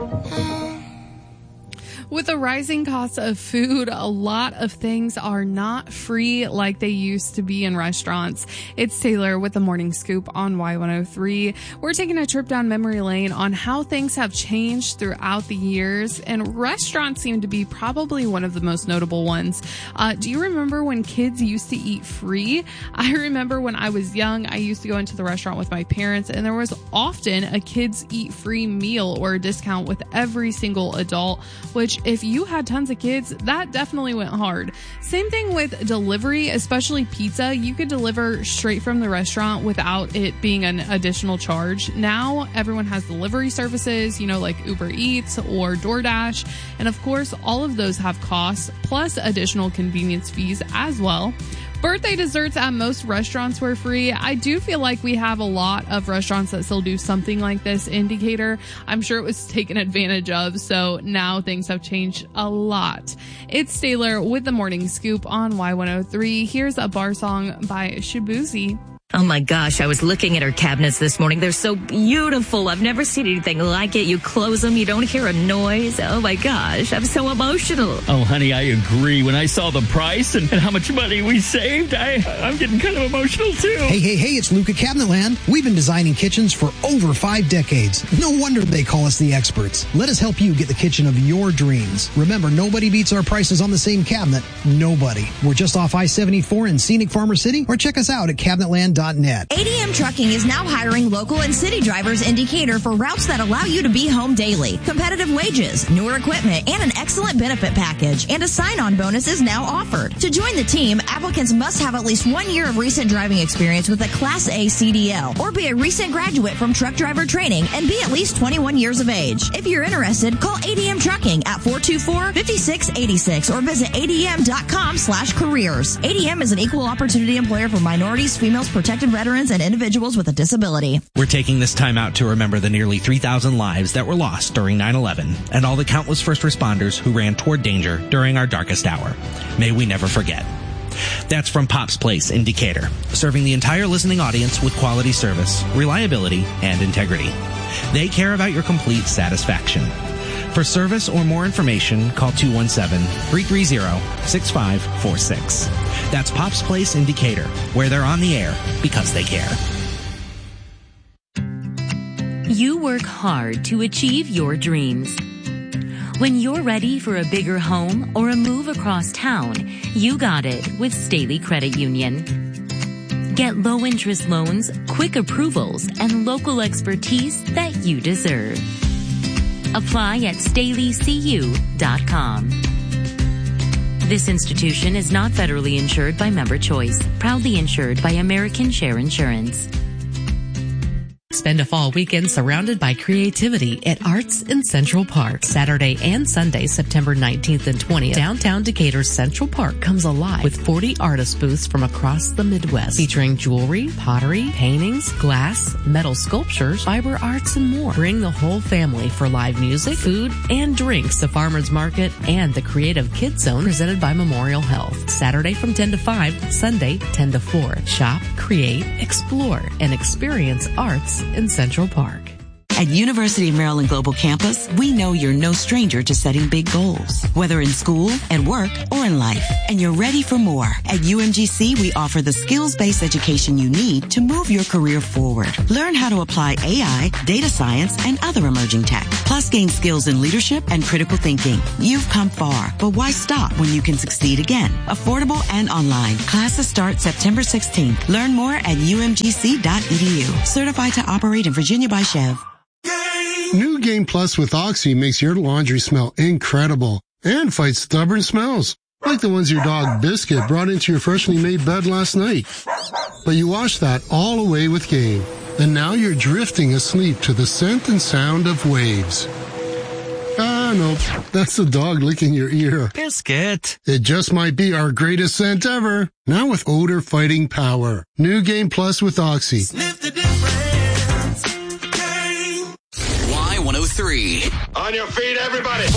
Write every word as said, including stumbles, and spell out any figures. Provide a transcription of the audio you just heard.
With the rising cost of food, a lot of things are not free like they used to be in restaurants. It's Taylor with the Morning Scoop on Y one oh three. We're taking a trip down memory lane on how things have changed throughout the years, and restaurants seem to be probably one of the most notable ones. Uh, do you remember when kids used to eat free? I remember when I was young, I used to go into the restaurant with my parents, and there was often a kids eat free meal or a discount with every single adult, which if you had tons of kids, that definitely went hard. Same thing with delivery, especially pizza. You could deliver straight from the restaurant without it being an additional charge. Now everyone has delivery services, you know, like Uber Eats or DoorDash. And of course, all of those have costs plus additional convenience fees as well. Birthday desserts at most restaurants were free. I do feel like we have a lot of restaurants that still do something like this in Decatur. I'm sure it was taken advantage of, so now things have changed a lot. It's Taylor with the Morning Scoop on Y one oh three. Here's a bar song by Shabuzi. Oh my gosh, I was looking at her cabinets this morning. They're so beautiful. I've never seen anything like it. You close them, you don't hear a noise. Oh my gosh, I'm so emotional. Oh honey, I agree. When I saw the price and, and how much money we saved, I, I'm getting kind of emotional too. Hey, hey, hey, it's Luke at Cabinetland. We've been designing kitchens for over five decades. No wonder they call us the experts. Let us help you get the kitchen of your dreams. Remember, nobody beats our prices on the same cabinet. Nobody. We're just off I seventy-four in scenic Farmer City, or check us out at cabinetland dot net. A D M Trucking is now hiring local and city drivers in Decatur for routes that allow you to be home daily. Competitive wages, newer equipment, and an excellent benefit package. And a sign-on bonus is now offered. To join the team, applicants must have at least one year of recent driving experience with a Class A C D L, or be a recent graduate from truck driver training and be at least twenty-one years of age. If you're interested, call A D M Trucking at four two four, five six eight six or visit A D M dot com slash careers. A D M is an equal opportunity employer for minorities, females, protected veterans, and individuals with a disability. We're taking this time out to remember the nearly three thousand lives that were lost during nine eleven and all the countless first responders who ran toward danger during our darkest hour. May we never forget. That's from Pop's Place in Decatur, serving the entire listening audience with quality service, reliability, and integrity. They care about your complete satisfaction. For service or more information, call two one seven, three three zero, six five four six. That's Pop's Place in Decatur, where they're on the air because they care. You work hard to achieve your dreams. When you're ready for a bigger home or a move across town, you got it with Staley Credit Union. Get low-interest loans, quick approvals, and local expertise that you deserve. Apply at staley c u dot com. This institution is not federally insured by Member Choice, proudly insured by American Share Insurance. Spend a fall weekend surrounded by creativity at Arts in Central Park. Saturday and Sunday, September nineteenth and twentieth, downtown Decatur's Central Park comes alive with forty artist booths from across the Midwest, featuring jewelry, pottery, paintings, glass, metal sculptures, fiber arts, and more. Bring the whole family for live music, food, and drinks, the Farmers Market, and the Creative Kids Zone presented by Memorial Health. Saturday from ten to five, Sunday ten to four. Shop, create, explore, and experience arts in Central Park. At University of Maryland Global Campus, we know you're no stranger to setting big goals, whether in school, at work, or in life. And you're ready for more. At U M G C, we offer the skills-based education you need to move your career forward. Learn how to apply A I, data science, and other emerging tech. Plus, gain skills in leadership and critical thinking. You've come far, but why stop when you can succeed again? Affordable and online. Classes start September sixteenth. Learn more at U M G C dot E D U. Certified to operate in Virginia by Chev. New Game Plus with Oxy makes your laundry smell incredible and fights stubborn smells, like the ones your dog Biscuit brought into your freshly made bed last night. But you wash that all away with Game, and now you're drifting asleep to the scent and sound of waves. Ah, no, that's the dog licking your ear. Biscuit. It just might be our greatest scent ever, now with odor fighting power. New Game Plus with Oxy. Sniff the difference. Y one oh three. On your feet, everybody.